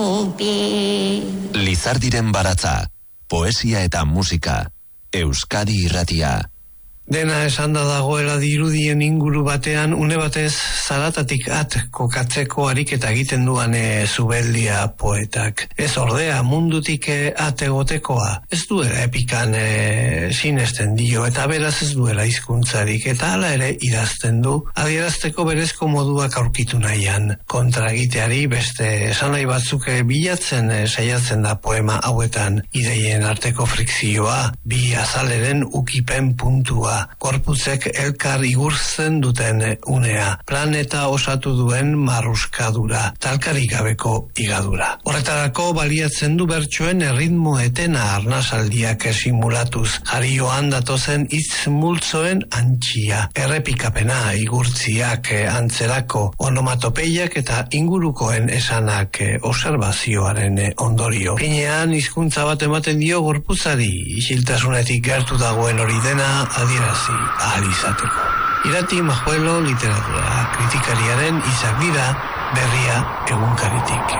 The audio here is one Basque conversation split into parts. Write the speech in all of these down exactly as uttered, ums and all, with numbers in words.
Lizardiren baratza, poesia eta musika, Euskadi Irratia. Dena esan da dagoela dirudien inguru batean, une batez zaratatik at kokatzeko ariketa egiten duan e, zubeldia poetak. Ez ordea mundutik e, at egotekoa, ez duela epikan e, sinesten dio, eta beraz ez duela hizkuntzarik, eta hala ere idazten du, adierazteko berezko moduak aurkitu nahian. Kontragiteari beste esan nahi batzuk e, bilatzen e, saiatzen da poema hauetan, ideien arteko frikzioa, bi azaleren ukipen puntua, korputzek elkar igurtzen duten unea, planeta osatu duen marruskadura, talkarik gabeko igadura. Horretarako baliatzen du bertsoen erritmo etena arnasaldiak simulatuz, jarioan datozen hitz multzoen antxia, errepikapena, igurtziak, antzerako, onomatopeiak eta ingurukoen esanak observazioaren ondorio. Finean hizkuntza bat ematen dio gorputzari, isiltasunetik gertu dagoen hori dena adierazi ahal izateko. Irati Majuelo literatura kritikariaren hitzak dira Berria egunkaritik.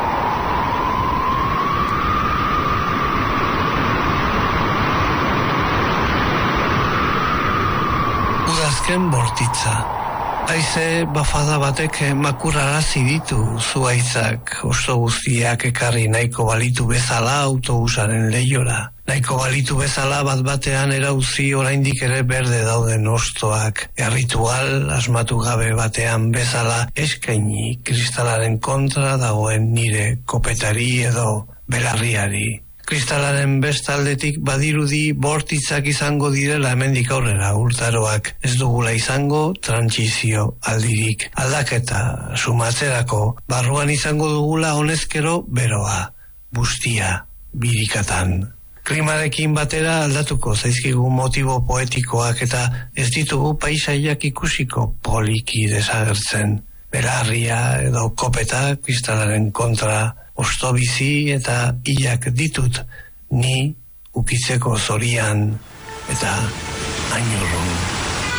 Udazken bortitza. Haize bafada batek makurrarazi ditu zuaitzak, oso guztiak ekarri nahiko balitu bezala autobusaren leihora. Nahiko balitu bezala bat batean erauzi oraindik ere berde dauden ostoak. Erritual asmatu gabe batean bezala eskaini kristalaren kontra dagoen nire kopetari edo belarriari. Kristalaren bestaldetik badirudi bortitzak izango direla hemendik aurrera urtaroak, ez dugula izango trantsizio aldirik. Aldaketa sumatzerako barruan izango dugula honezkero beroa, bustia, birikatan. Klimarekin batera aldatuko zaizkigu motibo poetikoak eta ez ditugu paisaiak ikusiko poliki desagertzen. Belarria edo kopeta kristalaren kontra osto bizi eta hilak ditut ni ukitzeko zorian eta ainurrun.